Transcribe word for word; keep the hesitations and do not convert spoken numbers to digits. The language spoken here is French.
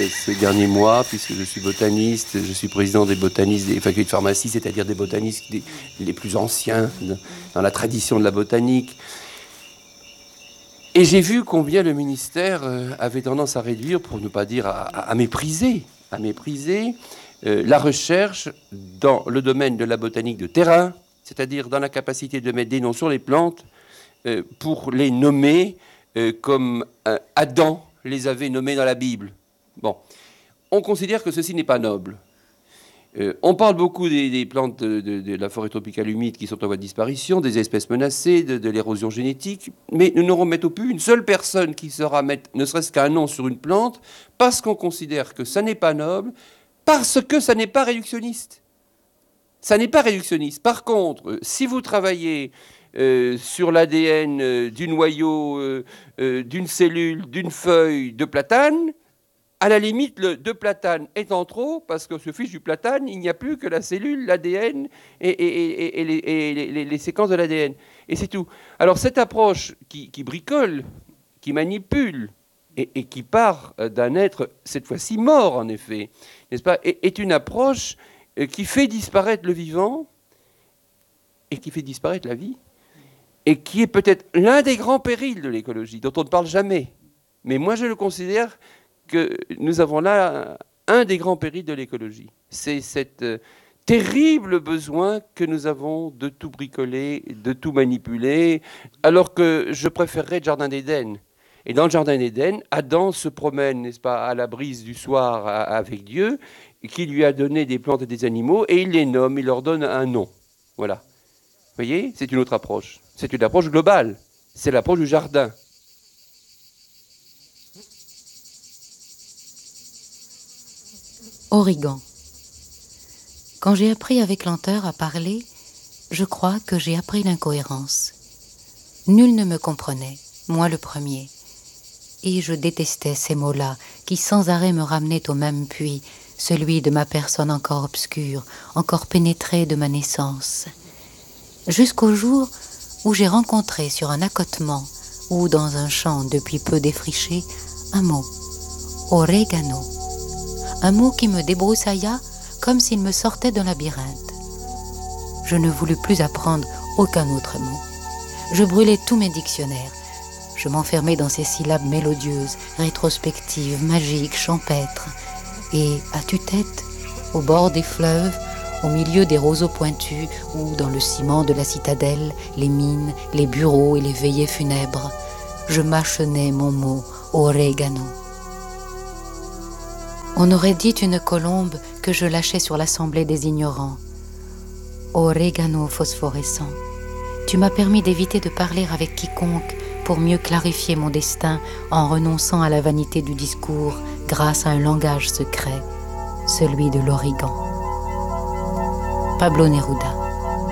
ces derniers mois, puisque je suis botaniste, je suis président des botanistes des facultés de pharmacie, c'est-à-dire des botanistes des, les plus anciens de, dans la tradition de la botanique. Et j'ai vu combien le ministère euh, avait tendance à réduire, pour ne pas dire à, à, à mépriser, à mépriser euh, la recherche dans le domaine de la botanique de terrain, c'est-à-dire dans la capacité de mettre des noms sur les plantes euh, pour les nommer euh, comme euh, Adam les avait nommés dans la Bible. Bon, on considère que ceci n'est pas noble. Euh, on parle beaucoup des, des plantes de, de, de la forêt tropicale humide qui sont en voie de disparition, des espèces menacées, de, de l'érosion génétique, mais nous n'aurons mettre au plus une seule personne qui saura mettre ne serait-ce qu'un nom sur une plante parce qu'on considère que ça n'est pas noble, parce que ça n'est pas réductionniste. Ça n'est pas réductionniste. Par contre, si vous travaillez euh, sur l'A D N euh, du noyau, euh, euh, d'une cellule, d'une feuille de platane, à la limite, le de platane étant trop, parce qu'on se fiche du platane, il n'y a plus que la cellule, l'A D N et, et, et, et, les, et les, les, les séquences de l'A D N. Et c'est tout. Alors cette approche qui, qui bricole, qui manipule, et, et qui part d'un être, cette fois-ci mort en effet, n'est-ce pas, est, est une approche qui fait disparaître le vivant et qui fait disparaître la vie, et qui est peut-être l'un des grands périls de l'écologie, dont on ne parle jamais. Mais moi je le considère que nous avons là un des grands périls de l'écologie. C'est cet euh, terrible besoin que nous avons de tout bricoler, de tout manipuler, alors que je préférerais le Jardin d'Éden. Et dans le Jardin d'Éden, Adam se promène, n'est-ce pas, à la brise du soir à, avec Dieu, qui lui a donné des plantes et des animaux, et il les nomme, il leur donne un nom. Voilà. Vous voyez, c'est une autre approche. C'est une approche globale. C'est l'approche du jardin. Origan. Quand j'ai appris avec lenteur à parler, je crois que j'ai appris l'incohérence. Nul ne me comprenait, moi le premier. Et je détestais ces mots-là qui sans arrêt me ramenaient au même puits, celui de ma personne encore obscure, encore pénétrée de ma naissance. Jusqu'au jour où j'ai rencontré sur un accotement ou dans un champ depuis peu défriché un mot, orégano. Un mot qui me débroussailla comme s'il me sortait d'un labyrinthe. Je ne voulus plus apprendre aucun autre mot. Je brûlais tous mes dictionnaires. Je m'enfermais dans ces syllabes mélodieuses, rétrospectives, magiques, champêtres. Et à tue-tête, au bord des fleuves, au milieu des roseaux pointus, ou dans le ciment de la citadelle, les mines, les bureaux et les veillées funèbres, je mâchonnais mon mot orégano. On aurait dit une colombe que je lâchais sur l'assemblée des ignorants. Orégano phosphorescent, tu m'as permis d'éviter de parler avec quiconque pour mieux clarifier mon destin en renonçant à la vanité du discours grâce à un langage secret, celui de l'origan. Pablo Neruda.